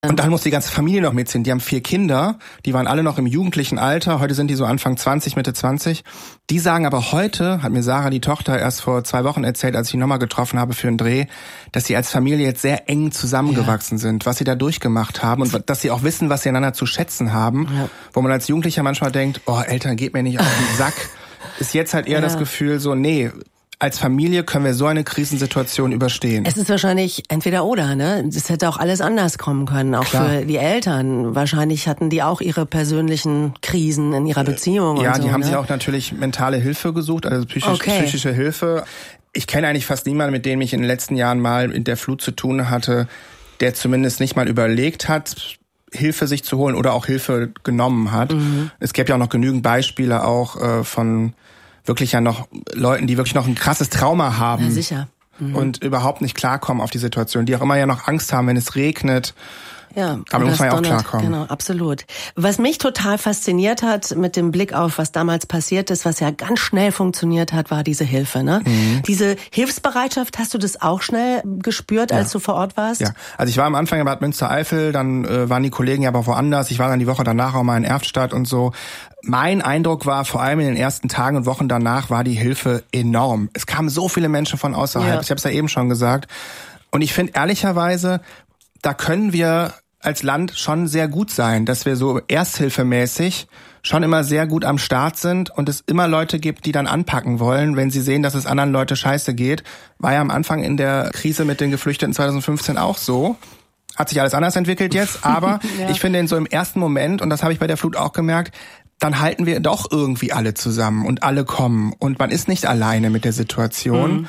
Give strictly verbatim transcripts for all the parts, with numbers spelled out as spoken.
Und dann muss die ganze Familie noch mitziehen. Die haben vier Kinder, die waren alle noch im jugendlichen Alter. Heute sind die so Anfang zwanzig, Mitte zwanzig. Die sagen aber heute, hat mir Sarah, die Tochter, erst vor zwei Wochen erzählt, als ich ihn nochmal getroffen habe für einen Dreh, dass sie als Familie jetzt sehr eng zusammengewachsen ja. sind, was sie da durchgemacht haben und dass sie auch wissen, was sie einander zu schätzen haben. Ja. Wo man als Jugendlicher manchmal denkt, oh, Eltern, geht mir nicht auf den Sack. Ist jetzt halt eher ja. das Gefühl so, nee, als Familie können wir so eine Krisensituation überstehen. Es ist wahrscheinlich entweder oder, ne? Es hätte auch alles anders kommen können, auch Klar. für die Eltern. Wahrscheinlich hatten die auch ihre persönlichen Krisen in ihrer Beziehung. Ja, und so, die haben ne? sich auch natürlich mentale Hilfe gesucht, also psychisch, okay. psychische Hilfe. Ich kenne eigentlich fast niemanden, mit dem ich in den letzten Jahren mal in der Flut zu tun hatte, der zumindest nicht mal überlegt hat, Hilfe sich zu holen oder auch Hilfe genommen hat. Mhm. Es gäbe ja auch noch genügend Beispiele auch äh, von wirklich ja noch Leuten, die wirklich noch ein krasses Trauma haben. Ja, sicher. Mhm. Und überhaupt nicht klarkommen auf die Situation, die auch immer ja noch Angst haben, wenn es regnet. Ja, aber muss man ja auch klarkommen. Genau, absolut. Was mich total fasziniert hat mit dem Blick auf, was damals passiert ist, was ja ganz schnell funktioniert hat, war diese Hilfe. Ne? Mhm. Diese Hilfsbereitschaft, hast du das auch schnell gespürt, als ja. du vor Ort warst? Ja, also ich war am Anfang in Bad Münstereifel, dann äh, waren die Kollegen ja aber woanders. Ich war dann die Woche danach auch mal in Erftstadt und so. Mein Eindruck war, vor allem in den ersten Tagen und Wochen danach war die Hilfe enorm. Es kamen so viele Menschen von außerhalb, ja. ich habe es ja eben schon gesagt. Und ich finde ehrlicherweise, da können wir als Land schon sehr gut sein, dass wir so ersthilfemäßig schon immer sehr gut am Start sind und es immer Leute gibt, die dann anpacken wollen, wenn sie sehen, dass es anderen Leuten scheiße geht. War ja am Anfang in der Krise mit den Geflüchteten zwanzig fünfzehn auch so. Hat sich alles anders entwickelt jetzt, aber ja. ich finde in so im ersten Moment, und das habe ich bei der Flut auch gemerkt, dann halten wir doch irgendwie alle zusammen und alle kommen und man ist nicht alleine mit der Situation. Mhm.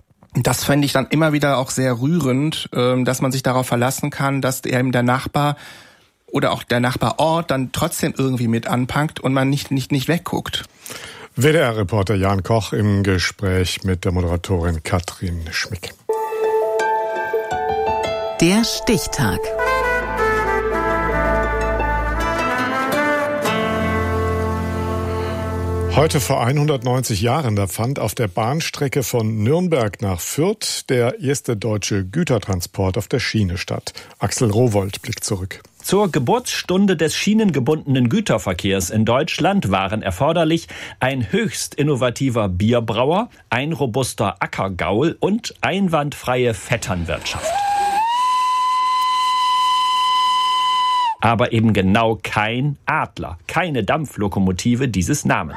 Das fände ich dann immer wieder auch sehr rührend, dass man sich darauf verlassen kann, dass eben der Nachbar oder auch der Nachbarort dann trotzdem irgendwie mit anpackt und man nicht nicht nicht wegguckt. W D R-Reporter Jan Koch im Gespräch mit der Moderatorin Katrin Schmick. Der Stichtag. Heute vor hundertneunzig Jahren, da fand auf der Bahnstrecke von Nürnberg nach Fürth der erste deutsche Gütertransport auf der Schiene statt. Axel Rowohlt blickt zurück. Zur Geburtsstunde des schienengebundenen Güterverkehrs in Deutschland waren erforderlich ein höchst innovativer Bierbrauer, ein robuster Ackergaul und einwandfreie Vetternwirtschaft. Aber eben genau kein Adler, keine Dampflokomotive dieses Namens.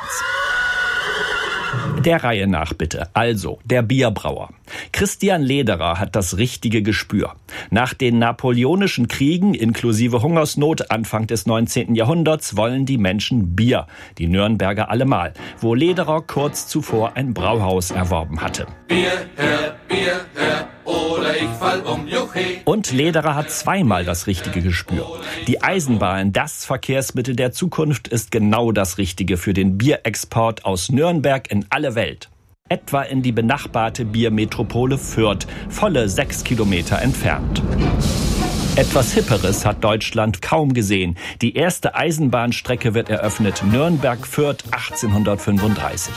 Der Reihe nach bitte. Also, der Bierbrauer. Christian Lederer hat das richtige Gespür. Nach den napoleonischen Kriegen inklusive Hungersnot Anfang des neunzehnten Jahrhunderts wollen die Menschen Bier, die Nürnberger allemal, wo Lederer kurz zuvor ein Brauhaus erworben hatte. Bier her, Bier her, oder ich fall um, juchhe. Und Lederer hat zweimal das richtige Gespür. Die Eisenbahn, das Verkehrsmittel der Zukunft, ist genau das Richtige für den Bierexport aus Nürnberg in alle Welt. Etwa in die benachbarte Biermetropole Fürth, volle sechs Kilometer entfernt. Etwas Hipperes hat Deutschland kaum gesehen. Die erste Eisenbahnstrecke wird eröffnet, Nürnberg-Fürth achtzehnhundertfünfunddreißig.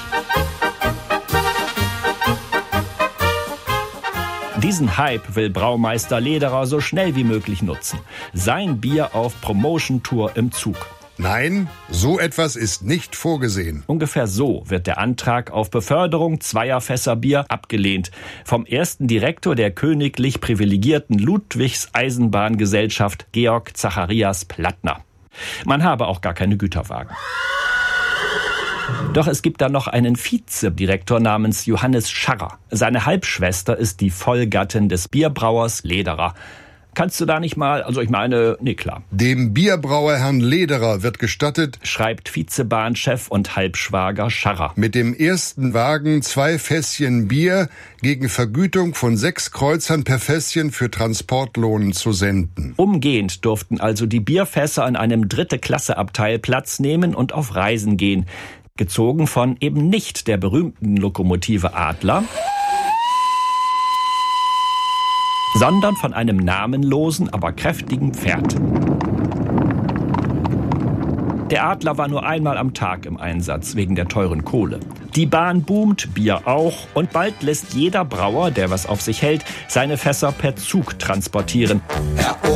Diesen Hype will Braumeister Lederer so schnell wie möglich nutzen. Sein Bier auf Promotion-Tour im Zug. Nein, so etwas ist nicht vorgesehen. Ungefähr so wird der Antrag auf Beförderung zweier Fässer Bier abgelehnt. Vom ersten Direktor der königlich privilegierten Ludwigs Eisenbahngesellschaft, Georg Zacharias Plattner. Man habe auch gar keine Güterwagen. Doch es gibt da noch einen Vizedirektor namens Johannes Scharrer. Seine Halbschwester ist die Vollgattin des Bierbrauers Lederer. Kannst du da nicht mal, also ich meine, nee, klar. Dem Bierbrauer Herrn Lederer wird gestattet, schreibt Vizebahnchef und Halbschwager Scharrer, mit dem ersten Wagen zwei Fässchen Bier gegen Vergütung von sechs Kreuzern per Fässchen für Transportlohn zu senden. Umgehend durften also die Bierfässer in einem Dritte-Klasse-Abteil Platz nehmen und auf Reisen gehen. Gezogen von eben nicht der berühmten Lokomotive Adler, sondern von einem namenlosen, aber kräftigen Pferd. Der Adler war nur einmal am Tag im Einsatz, wegen der teuren Kohle. Die Bahn boomt, Bier auch, und bald lässt jeder Brauer, der was auf sich hält, seine Fässer per Zug transportieren.